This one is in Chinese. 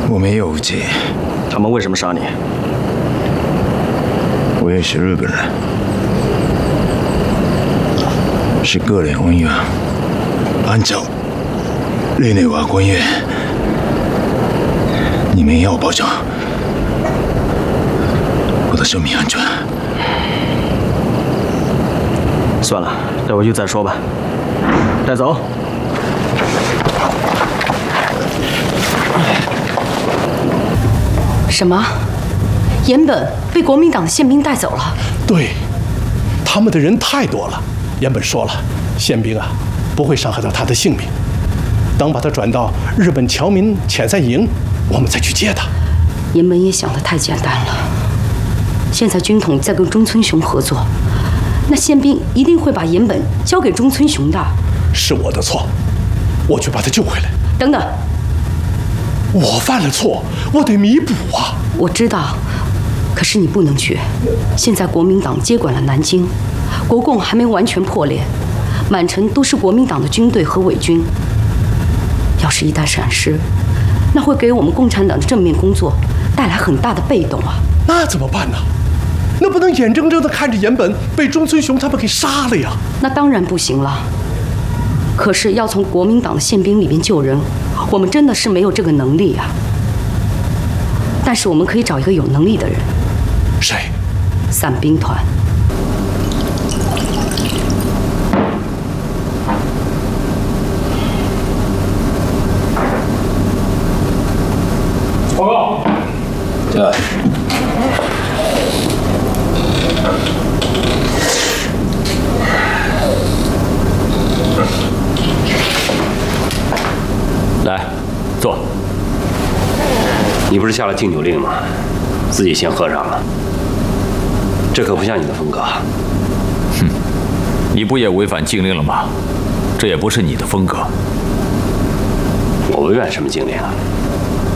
我没有武器。 他们为什么杀你？ 我也是日本人，是个人恩怨。按照日内瓦公约，你们要保证我的生命安全。 算了，带回去再说吧。带走。 什么？岩本被国民党的宪兵带走了？ 对，他们的人太多了。岩本说了，宪兵啊不会伤害到他的性命。等把他转到日本侨民遣散营，我们再去接他。 岩本也想得太简单了。现在军统在跟中村雄合作，那宪兵一定会把岩本交给中村雄的。 是我的错，我去把他救回来。 等等， 我犯了错，我得弥补啊！ 我知道，可是你不能去。现在国民党接管了南京，国共还没完全破裂，满城都是国民党的军队和伪军。要是一旦闪失，那会给我们共产党的正面工作带来很大的被动啊！ 那怎么办呢？那不能眼睁睁地看着岩本被中村雄他们给杀了呀！ 那当然不行了。可是要从国民党的宪兵里面救人，我们真的是没有这个能力啊。但是我们可以找一个有能力的人。 谁？ 伞兵团。 报告。 对。 来，坐。你不是下了禁酒令吗？自己先喝上了，这可不像你的风格。 哼，你不也违反禁令了吗？这也不是你的风格。 我违反什么禁令啊？